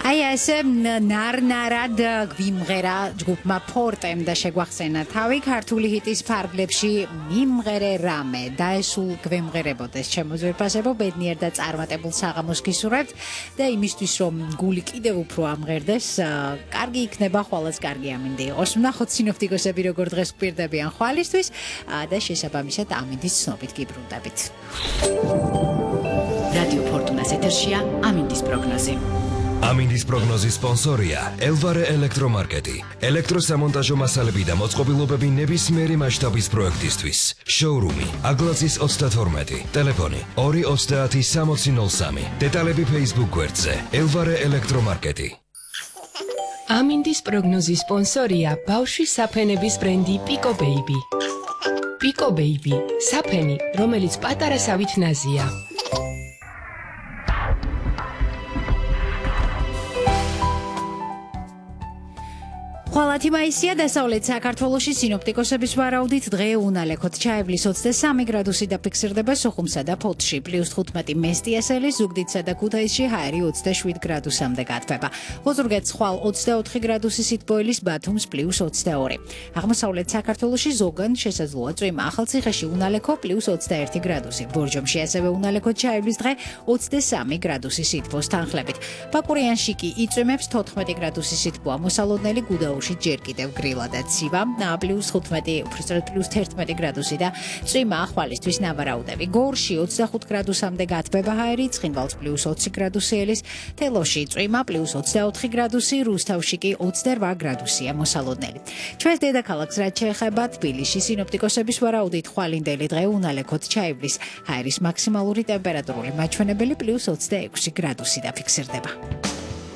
აი ესე ნარ-ნარად გვიმღერა ჯგუფმა ფორტემ და შეგვახსენა თავი ქართული ჰიტის ფარგლებში მიმღერე რამე და ეს სულ გვემღერებოდეს ჩემო ძვირფასებო ბედნიერ და წარმატებულ საღამოს გისურვებთ და იმისთვის რომ გული კიდევ უფრო ამღერდეს კარგი იქნება ხვალაც კარგი ამინდი იყოს ვნახოთ სინოპტიკოსები როგორ დღეს გვპირდებიან ხვალისთვის და შესაბამისად ამინდის ცნობით გიბრუნდებით რადიო ფორტუნას ეთერშია ამინდის პროგნოზი ამინდის პროგნოზის სპონსორია ელვარე ელექტრომარკეტი. ელექტროსამონტაჟო მასალები და მოწყობილობები ნებისმიერი მასშტაბის პროექტისთვის. შოურუმი აგლაცის 32. ტელეფონი 230 დეტალები Facebook გვერდზე ელვარე ელექტრომარკეტი. ამინდის პროგნოზის სპონსორია ბავშვის საფენების ბრენდი Pico Baby. Pico Baby საფენი, რომელიც პატარასავით ნაზია. ხვალათი მაისია დასავლეთ საქართველოში სინოპტიკოსების ვარაუდით დღე უნალექოთ ჩაევლის 23 გრადუსი დაფიქსირდება სოხუმსა და ფოთში +15 მესტიასელი ზუგდიდსა და ქუთაისში ჰაერი 27 გრადუსამდე გათბება ოზურგეთს ხვალ 24 გრადუსი სითბოელის ბათუმს +22 აღმოსავლეთ საქართველოში ზოგან შესაძლოა წვიმა ახალციხეში უნალექო +21 გრადუსი ბორჯომში ასევე უნალექოთ ჩაევლის დღე 23 გრადუსი სითბოს თანხლებით ბაკურიანში კი იწვიმებს 14 გრადუსი სითბოა მოსალოდნელი გუდაუში ჯერ კიდევ გრილა და ცივა +15 უბრალოდ +11 გრადუსი და წვიმა ხვალისთვის ნავარაუდები გორში 25 გრადუსამდე გათბება ჰაერი ცხინვალს +20 გრადუსი ელის თელოში წვიმა +24 გრადუსი რუსთავში კი 28 გრადუსია მოსალოდნელი ჩვენს დედაქალაქს რაც შეეხება თბილისში სინოპტიკოსების ვარაუდით ხვალინდელი დღე უნალექოთ ჩაივლის ჰაერის მაქსიმალური ტემპერატურული მაჩვენებელი +26 გრადუსი დაფიქსირდება